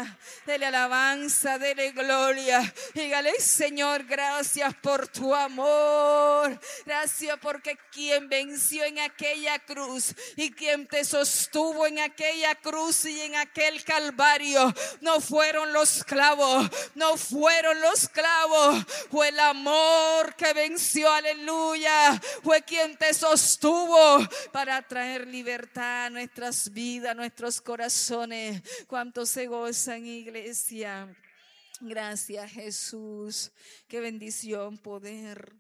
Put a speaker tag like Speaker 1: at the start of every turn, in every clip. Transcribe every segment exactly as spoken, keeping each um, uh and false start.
Speaker 1: alabanza, dele alabanza, dele gloria. Dígale, Señor, gracias por tu amor. Gracias porque quien venció en aquella cruz y quien te sostuvo en aquella cruz y en aquel calvario no fueron los clavos, no fueron los clavos, fue el amor que venció, aleluya. Fue quien te sostuvo para traer libertad a nuestras vidas, a nuestros corazones. ¿Cuántos se gozan, iglesia? Gracias, Jesús. Qué bendición poder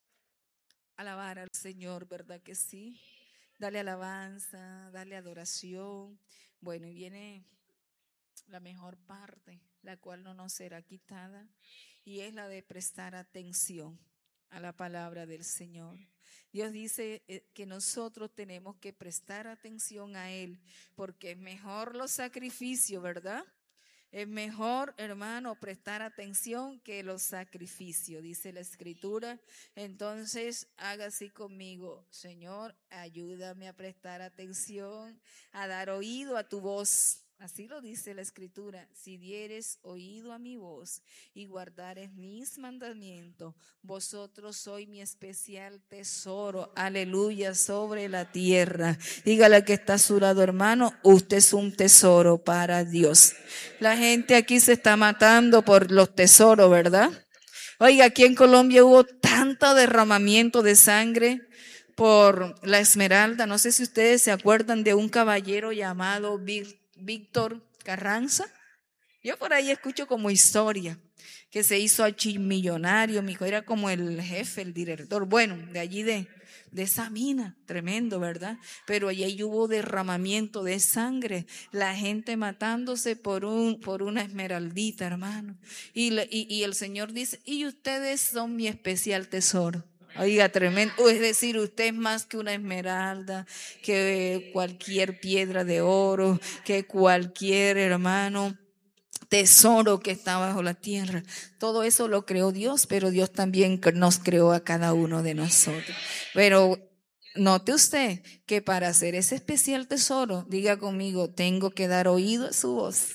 Speaker 1: alabar al Señor, ¿verdad que sí? Dale alabanza, dale adoración. Bueno, y viene la mejor parte, la cual no nos será quitada, y es la de prestar atención a la palabra del Señor. Dios dice que nosotros tenemos que prestar atención a Él, porque es mejor los sacrificios, ¿verdad? Es mejor, hermano, prestar atención que los sacrificios, dice la Escritura. Entonces, haga así conmigo: Señor, ayúdame a prestar atención, a dar oído a tu voz. Así lo dice la Escritura: si dieres oído a mi voz y guardares mis mandamientos, vosotros sois mi especial tesoro, aleluya, sobre la tierra. Dígale que está a su lado, hermano, usted es un tesoro para Dios. La gente aquí se está matando por los tesoros, ¿verdad? Oiga, aquí en Colombia hubo tanto derramamiento de sangre por la Esmeralda. No sé si ustedes se acuerdan de un caballero llamado Víctor Carranza. Yo por ahí escucho como historia que se hizo millonario, mi hijo era como el jefe, el director, bueno, de allí de, de esa mina, tremendo, ¿verdad? Pero allí hubo derramamiento de sangre, la gente matándose por un por una esmeraldita, hermano. Y, y, y el Señor dice: y ustedes son mi especial tesoro. Oiga, tremendo, es decir, usted es más que una esmeralda, que cualquier piedra de oro, que cualquier, hermano, tesoro que está bajo la tierra. Todo eso lo creó Dios, pero Dios también nos creó a cada uno de nosotros. Pero note usted que para hacer ese especial tesoro, diga conmigo, tengo que dar oído a su voz.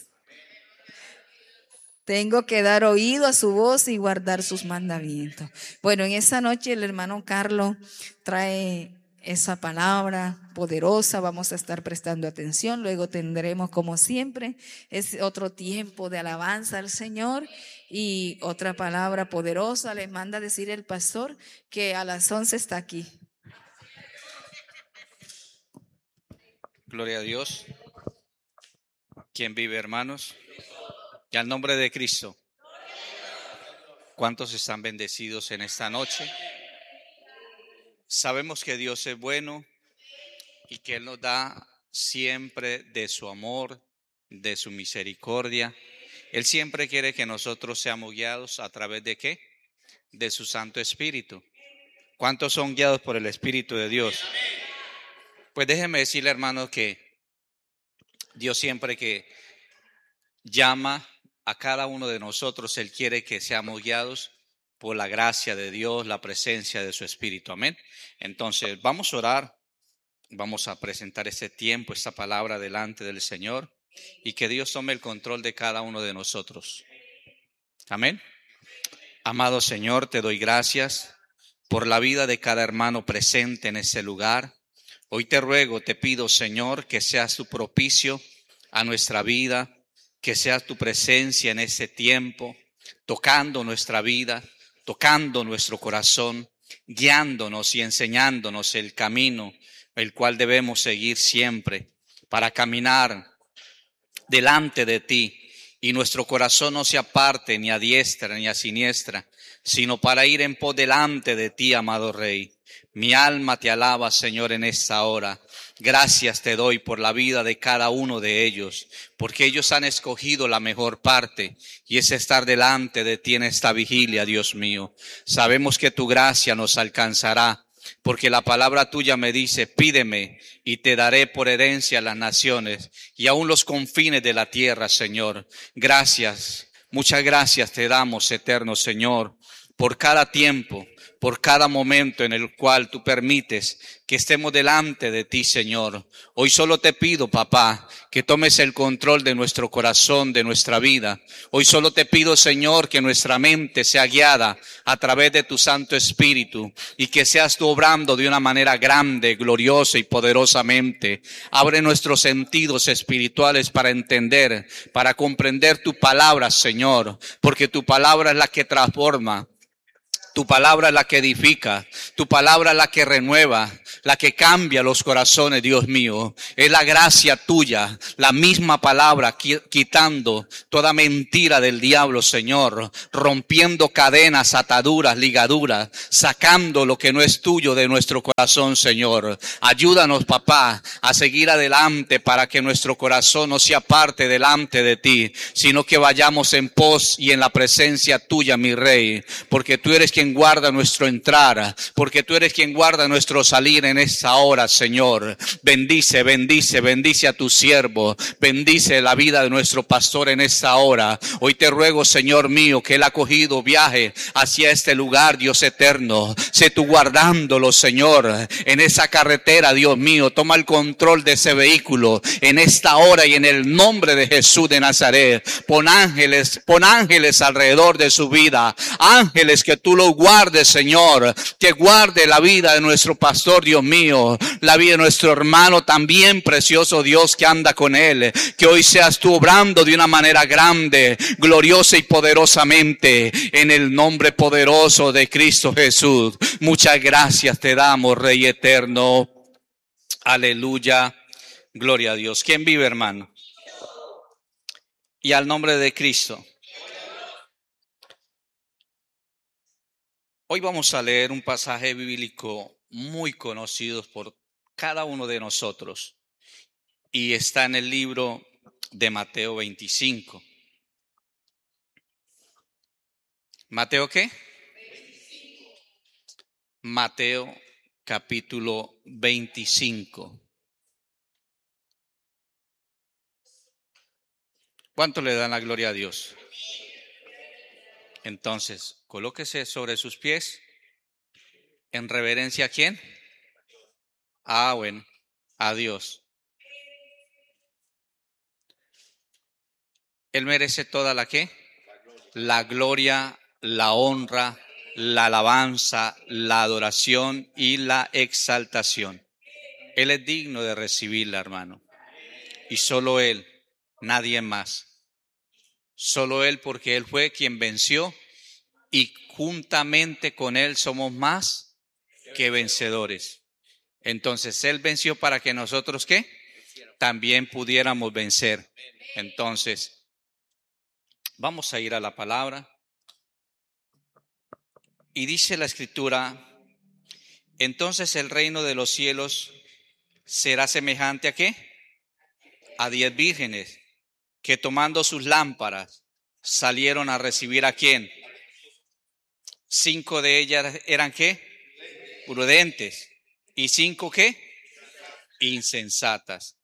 Speaker 1: Tengo que dar oído a su voz y guardar sus mandamientos. Bueno, en esa noche el hermano Carlos trae esa palabra poderosa, vamos a estar prestando atención, luego tendremos como siempre es otro tiempo de alabanza al Señor y otra palabra poderosa. Les manda decir el pastor que a las once está aquí.
Speaker 2: Gloria a Dios. ¿Quién vive, hermanos? Y al nombre de Cristo. ¿Cuántos están bendecidos en esta noche? Sabemos que Dios es bueno y que Él nos da siempre de su amor, de su misericordia. Él siempre quiere que nosotros seamos guiados a través de ¿qué? De su Santo Espíritu. ¿Cuántos son guiados por el Espíritu de Dios? Pues déjenme decirle, hermanos, que Dios siempre que llama a cada uno de nosotros, Él quiere que seamos guiados por la gracia de Dios, la presencia de su Espíritu. Amén. Entonces, vamos a orar, vamos a presentar este tiempo, esta palabra delante del Señor y que Dios tome el control de cada uno de nosotros. Amén. Amado Señor, te doy gracias por la vida de cada hermano presente en este lugar. Hoy te ruego, te pido, Señor, que seas tu propicio a nuestra vida, que seas tu presencia en este tiempo, tocando nuestra vida, tocando nuestro corazón, guiándonos y enseñándonos el camino, el cual debemos seguir siempre para caminar delante de ti y nuestro corazón no se aparte ni a diestra ni a siniestra, sino para ir en pos delante de ti, amado Rey. Mi alma te alaba, Señor, en esta hora. Gracias te doy por la vida de cada uno de ellos, porque ellos han escogido la mejor parte y es estar delante de ti en esta vigilia, Dios mío. Sabemos que tu gracia nos alcanzará, porque la palabra tuya me dice: pídeme y te daré por herencia las naciones y aún los confines de la tierra, Señor. Gracias, muchas gracias te damos, eterno Señor, por cada tiempo, por cada momento en el cual tú permites que estemos delante de ti, Señor. Hoy solo te pido, papá, que tomes el control de nuestro corazón, de nuestra vida. Hoy solo te pido, Señor, que nuestra mente sea guiada a través de tu Santo Espíritu y que seas tú obrando de una manera grande, gloriosa y poderosamente. Abre nuestros sentidos espirituales para entender, para comprender tu palabra, Señor, porque tu palabra es la que transforma. Tu palabra es la que edifica, tu palabra es la que renueva, la que cambia los corazones, Dios mío. Es la gracia tuya, la misma palabra, quitando toda mentira del diablo, Señor, rompiendo cadenas, ataduras, ligaduras, sacando lo que no es tuyo de nuestro corazón, Señor. Ayúdanos, papá, a seguir adelante para que nuestro corazón no se aparte delante de ti, sino que vayamos en pos y en la presencia tuya, mi Rey, porque tú eres quien guarda nuestro entrar, porque tú eres quien guarda nuestro salir en esta hora, Señor. Bendice, bendice, bendice a tu siervo, bendice la vida de nuestro pastor en esta hora. Hoy te ruego, Señor mío, que él ha cogido viaje hacia este lugar, Dios eterno. Sé tú guardándolo, Señor, en esa carretera, Dios mío. Toma el control de ese vehículo en esta hora y en el nombre de Jesús de Nazaret. Pon ángeles, pon ángeles alrededor de su vida, ángeles que tú lo guarde, Señor, que guarde la vida de nuestro pastor, Dios mío, la vida de nuestro hermano también precioso, Dios, que anda con él. Que hoy seas tú obrando de una manera grande, gloriosa y poderosamente, en el nombre poderoso de Cristo Jesús. Muchas gracias te damos, Rey eterno. Aleluya, gloria a Dios. ¿Quién vive, hermano? Y al nombre de Cristo. Hoy vamos a leer un pasaje bíblico muy conocido por cada uno de nosotros y está en el libro de Mateo veinticinco. ¿Mateo qué? Mateo capítulo veinticinco. ¿Cuánto le dan la gloria a Dios? Entonces, colóquese sobre sus pies. ¿En reverencia a quién? Ah, bueno, a Dios. Él merece toda la ¿qué? La gloria, la honra, la alabanza, la adoración y la exaltación. Él es digno de recibirla, hermano. Y solo Él, nadie más. Solo Él, porque Él fue quien venció y juntamente con Él somos más que vencedores. Entonces Él venció para que nosotros ¿qué? También pudiéramos vencer. Entonces, vamos a ir a la palabra. Y dice la Escritura, entonces el reino de los cielos será semejante ¿a qué? A diez vírgenes que tomando sus lámparas salieron a recibir ¿a quién? Cinco de ellas eran ¿qué? Prudentes. ¿Y cinco qué? Insensatas.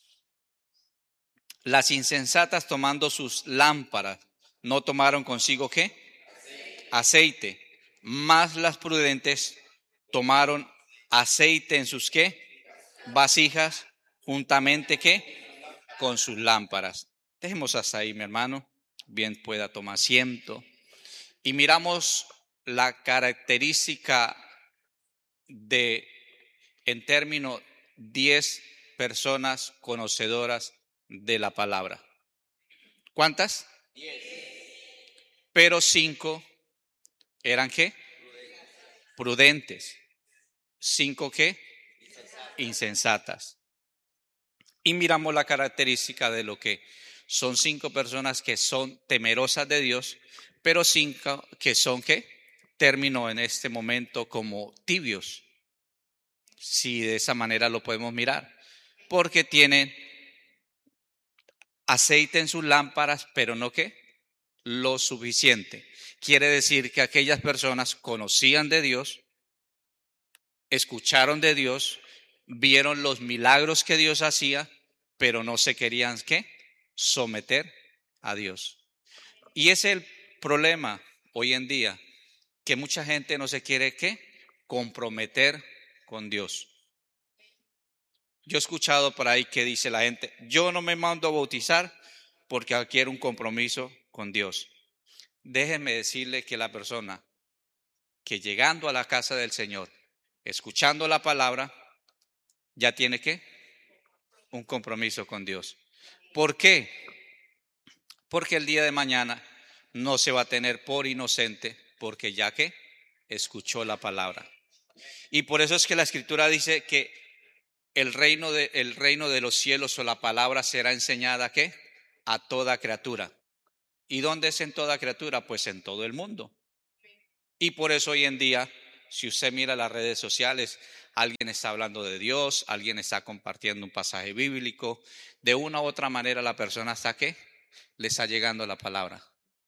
Speaker 2: Las insensatas tomando sus lámparas no tomaron consigo ¿qué? Aceite. Más las prudentes tomaron aceite en sus ¿qué? Vasijas juntamente ¿qué? Con sus lámparas. Dejemos hasta ahí, mi hermano. Bien pueda tomar asiento. Y miramos la característica de, en términos, diez personas conocedoras de la palabra. ¿Cuántas? Diez. Pero cinco eran ¿qué? Prudentes. Cinco ¿qué? Insensatas. Y miramos la característica de lo que son cinco personas que son temerosas de Dios, pero cinco que son ¿qué? Término en este momento como tibios, si de esa manera lo podemos mirar, porque tienen aceite en sus lámparas, pero no ¿qué? Lo suficiente. Quiere decir que aquellas personas conocían de Dios, escucharon de Dios, vieron los milagros que Dios hacía, pero no se querían ¿qué? Someter a Dios. Y ese es el problema hoy en día, que mucha gente no se quiere ¿qué? Comprometer con Dios. Yo he escuchado por ahí que dice la gente, yo no me mando a bautizar porque quiero un compromiso con Dios. Déjeme decirle que la persona que llegando a la casa del Señor, escuchando la palabra, ya tiene ¿qué? Un compromiso con Dios. ¿Por qué? Porque el día de mañana no se va a tener por inocente, porque ya que escuchó la palabra. Y por eso es que la Escritura dice que el reino de, el reino de los cielos o la palabra será enseñada ¿qué? A toda criatura. ¿Y dónde es en toda criatura? Pues en todo el mundo. Y por eso hoy en día, si usted mira las redes sociales, alguien está hablando de Dios, alguien está compartiendo un pasaje bíblico, de una u otra manera la persona está ¿qué? Le está llegando la palabra.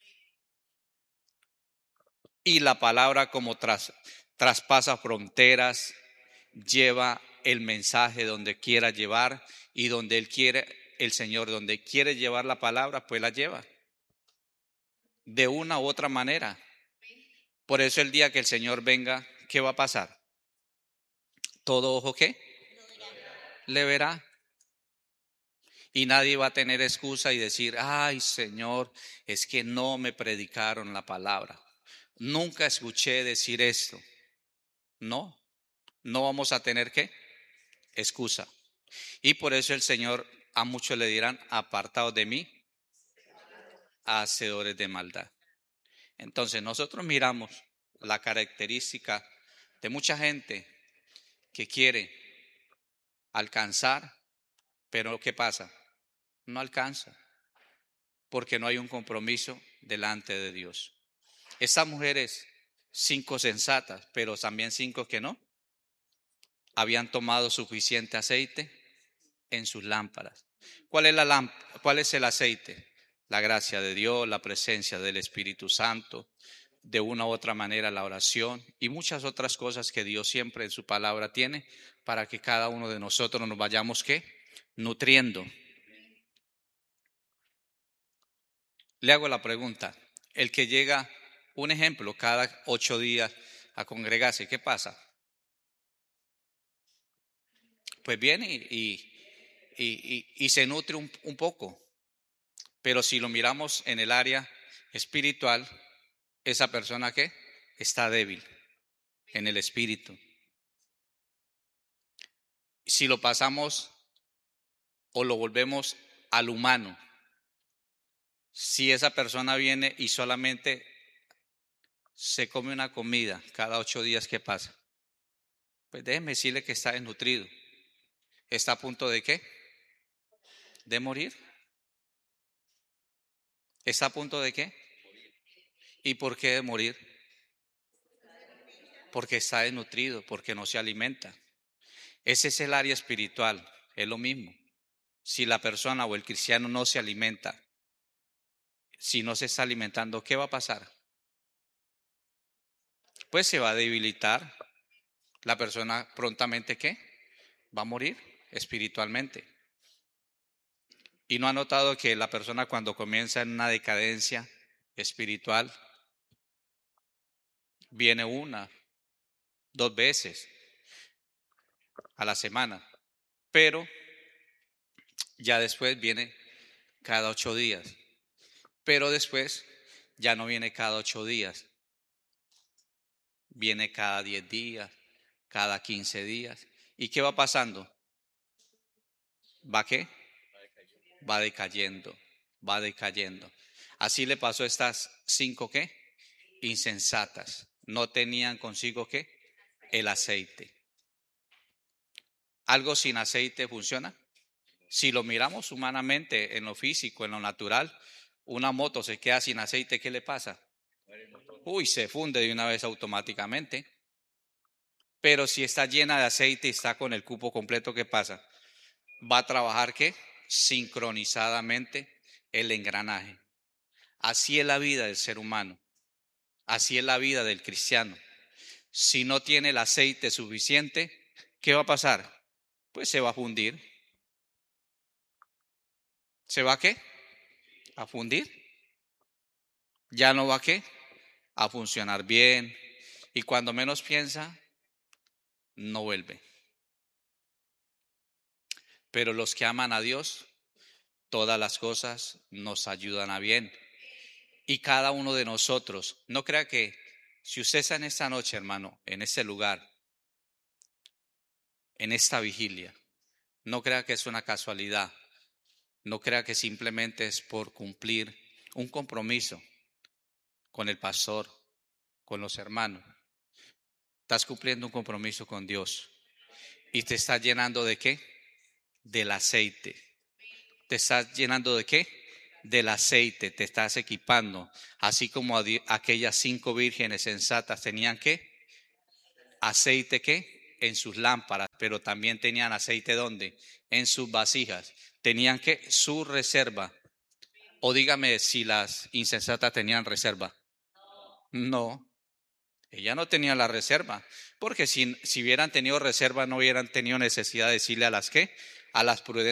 Speaker 2: Y la palabra como tras, traspasa fronteras, lleva el mensaje donde quiera llevar y donde Él quiere, el Señor, donde quiere llevar la palabra, pues la lleva. De una u otra manera. Por eso el día que el Señor venga, ¿qué va a pasar? ¿Todo ojo qué? Le verá. Y nadie va a tener excusa y decir, ay Señor, es que no me predicaron la palabra. Nunca escuché decir esto. No, no vamos a tener ¿qué? Excusa. Y por eso el Señor a muchos le dirán, apartados de mí, hacedores de maldad. Entonces nosotros miramos la característica de mucha gente que quiere alcanzar, pero ¿qué pasa? No alcanza, porque no hay un compromiso delante de Dios. Estas mujeres, cinco sensatas, pero también cinco que no, habían tomado suficiente aceite en sus lámparas. ¿Cuál es la lámpara? ¿Cuál es el aceite? La gracia de Dios, la presencia del Espíritu Santo, de una u otra manera la oración y muchas otras cosas que Dios siempre en su palabra tiene para que cada uno de nosotros nos vayamos ¿qué? Nutriendo. Le hago la pregunta, el que llega, un ejemplo, cada ocho días a congregarse, ¿qué pasa? Pues viene y, y, y, y se nutre un, un poco, pero si lo miramos en el área espiritual, esa persona ¿qué? Está débil en el espíritu. Si lo pasamos o lo volvemos al humano, si esa persona viene y solamente se come una comida cada ocho días, ¿qué pasa? Pues déjeme decirle que está desnutrido. ¿Está a punto de qué? ¿De morir? ¿Está a punto de qué? ¿Y por qué de morir? Porque está desnutrido, porque no se alimenta. Ese es el área espiritual, es lo mismo. Si la persona o el cristiano no se alimenta, si no se está alimentando, ¿qué va a pasar? Pues se va a debilitar. La persona prontamente ¿qué? Va a morir espiritualmente. ¿Y no ha notado que la persona cuando comienza en una decadencia espiritual, viene una, dos veces a la semana, pero ya después viene cada ocho días, pero después ya no viene cada ocho días, viene cada diez días, cada quince días. ¿Y qué va pasando? ¿Va qué? Va decayendo, va decayendo. Así le pasó a estas cinco ¿qué? Insensatas. No tenían consigo ¿qué? El aceite. ¿Algo sin aceite funciona? Si lo miramos humanamente, en lo físico, en lo natural, una moto se queda sin aceite, ¿qué le pasa? Uy, se funde de una vez automáticamente. Pero si está llena de aceite y está con el cupo completo, ¿qué pasa? Va a trabajar ¿qué? Sincronizadamente el engranaje. Así es la vida del ser humano. Así es la vida del cristiano. Si no tiene el aceite suficiente, ¿qué va a pasar? Pues se va a fundir. ¿Se va a qué? A fundir. Ya no va a qué? A funcionar bien, y cuando menos piensa, no vuelve. Pero los que aman a Dios, todas las cosas nos ayudan a bien. Y cada uno de nosotros, no crea que si usted está en esta noche, hermano, en este lugar, en esta vigilia, no crea que es una casualidad, no crea que simplemente es por cumplir un compromiso con el pastor, con los hermanos. Estás cumpliendo un compromiso con Dios y te estás llenando ¿de qué? Del aceite. ¿Te estás llenando de qué? Del aceite, te estás equipando, así como aquellas cinco vírgenes sensatas tenían ¿qué? Aceite ¿qué? En sus lámparas, pero también tenían aceite ¿dónde? En sus vasijas, tenían ¿qué? Su reserva. O dígame si las insensatas tenían reserva. No, ellas no tenían la reserva, porque si, si hubieran tenido reserva no hubieran tenido necesidad de decirle a las ¿qué? A las prudentes.